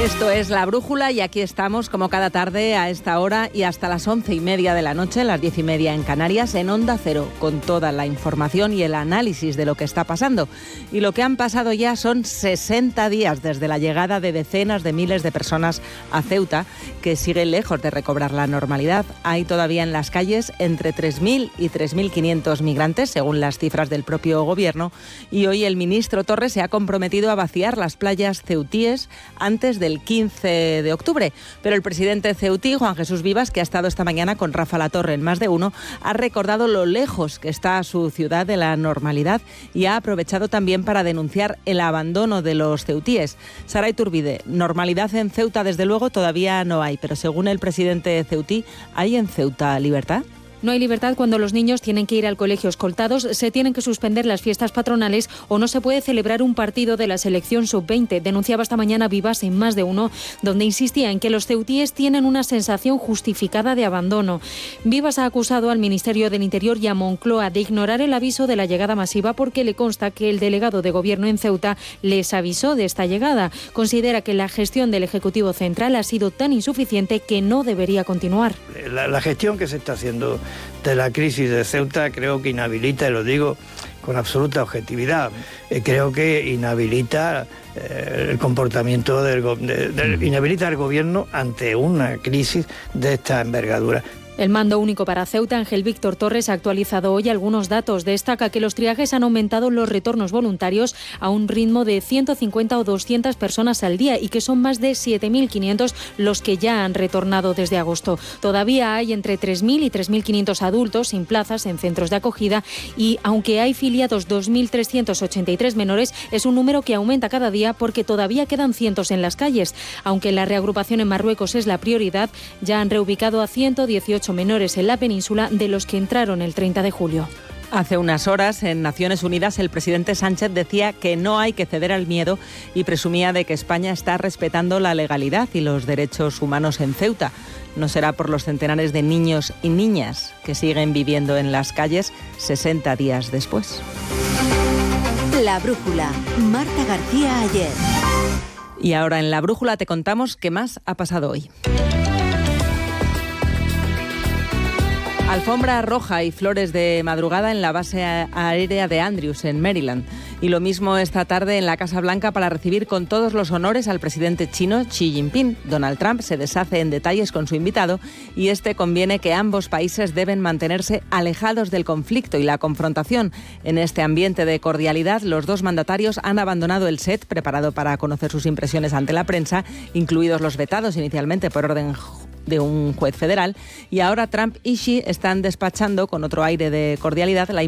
Esto es La Brújula y aquí estamos como cada tarde a esta hora y hasta las 11:30 de la noche, las 10:30 en Canarias, en Onda Cero, con toda la información y el análisis de lo que está pasando. Y lo que han pasado ya son 60 días desde la llegada de decenas de miles de personas a Ceuta, que siguen lejos de recobrar la normalidad. Hay todavía en las calles entre 3.000 y 3.500 migrantes, según las cifras del propio gobierno, y hoy el ministro Torres se ha comprometido a vaciar las playas ceutíes antes del 15 de octubre. Pero el presidente ceutí, Juan Jesús Vivas, que ha estado esta mañana con Rafa Latorre en Más de Uno, ha recordado lo lejos que está su ciudad de la normalidad y ha aprovechado también para denunciar el abandono de los ceutíes. Sara Iturbide, normalidad en Ceuta desde luego todavía no hay, pero según el presidente ceutí, ¿hay en Ceuta libertad? No hay libertad cuando los niños tienen que ir al colegio escoltados, se tienen que suspender las fiestas patronales o no se puede celebrar un partido de la selección sub-20, denunciaba esta mañana Vivas en Más de Uno, donde insistía en que los ceutíes tienen una sensación justificada de abandono. Vivas ha acusado al Ministerio del Interior y a Moncloa de ignorar el aviso de la llegada masiva porque le consta que el delegado de Gobierno en Ceuta les avisó de esta llegada. Considera que la gestión del Ejecutivo Central ha sido tan insuficiente que no debería continuar. La gestión que se está haciendo de la crisis de Ceuta creo que inhabilita, y lo digo con absoluta objetividad, creo que inhabilita el comportamiento inhabilita al gobierno ante una crisis de esta envergadura. El mando único para Ceuta, Ángel Víctor Torres, ha actualizado hoy algunos datos. Destaca que los triajes han aumentado los retornos voluntarios a un ritmo de 150 o 200 personas al día y que son más de 7.500 los que ya han retornado desde agosto. Todavía hay entre 3.000 y 3.500 adultos sin plazas en centros de acogida y, aunque hay filiados 2.383 menores, es un número que aumenta cada día porque todavía quedan cientos en las calles. Aunque la reagrupación en Marruecos es la prioridad, ya han reubicado a 118 menores en la península de los que entraron el 30 de julio. Hace unas horas, en Naciones Unidas, el presidente Sánchez decía que no hay que ceder al miedo y presumía de que España está respetando la legalidad y los derechos humanos en Ceuta. No será por los centenares de niños y niñas que siguen viviendo en las calles 60 días después. La Brújula, Marta García Ayer. Y ahora en La Brújula te contamos qué más ha pasado hoy. Alfombra roja y flores de madrugada en la base aérea de Andrews, en Maryland. Y lo mismo esta tarde en la Casa Blanca para recibir con todos los honores al presidente chino Xi Jinping. Donald Trump se deshace en detalles con su invitado y conviene que ambos países deben mantenerse alejados del conflicto y la confrontación. En este ambiente de cordialidad, los dos mandatarios han abandonado el set preparado para conocer sus impresiones ante la prensa, incluidos los vetados inicialmente por orden de un juez federal, y ahora Trump y Xi están despachando con otro aire de cordialidad la